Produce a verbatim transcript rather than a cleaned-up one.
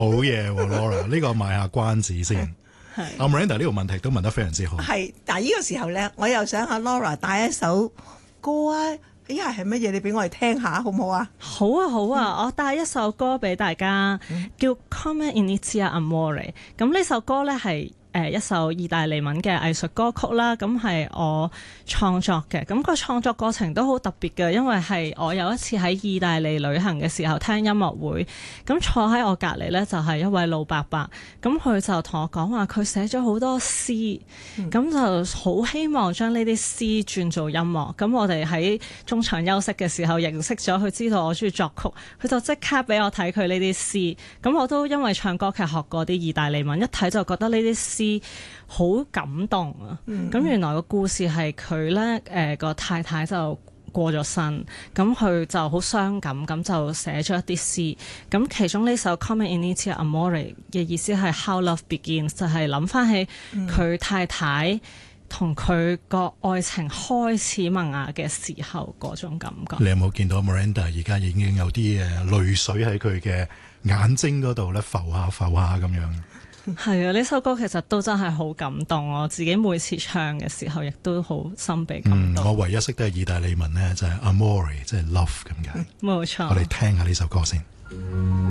好嘢喎 ，Laura， 呢個賣下關子先。係阿 Miranda 呢個問題都問得非常之好。 係，但係呢個時候咧，我又想阿 Laura 帶一首歌啊！呢下係乜嘢？你俾我哋聽下好唔好啊？ 好啊，好啊！嗯、我帶一首歌俾大家，嗯、叫 Come Inizia Amore。咁呢首歌咧係誒一首意大利文嘅藝術歌曲啦，咁係我創作嘅。咁個創作過程都好特別嘅，因為係我有一次喺意大利旅行嘅時候聽音樂會，咁坐喺我隔離呢，就係一位老伯伯，咁佢就同我講話佢寫咗好多詩，咁、嗯、就好希望將呢啲詩轉做音樂。咁我哋喺中場休息嘅時候認識咗，佢知道我中意作曲，佢就即刻俾我睇佢呢啲詩。咁我都因為唱歌劇學過啲意大利文，一睇就覺得呢啲詩好感動啊！咁、嗯、原來個故事係佢咧誒個太太就過咗身，咁佢就好傷感，咁就寫咗一啲詩。咁其中呢首 Come Inizia Amore 嘅意思係 How Love Begins，就係諗翻起佢太太同佢個愛情開始萌芽嘅時候嗰種感覺。 你有冇見到 Miranda 而家已經有啲誒淚水喺佢嘅眼睛嗰度咧浮下浮下咁樣？ 係啊，呢首歌其實都真係好感動，我自己每次唱嘅時候亦都好心被感動。 嗯、我唯一識得係意大利文咧，就係 Amore，即係 love 咁解。 冇錯。 我哋聽下呢首歌先。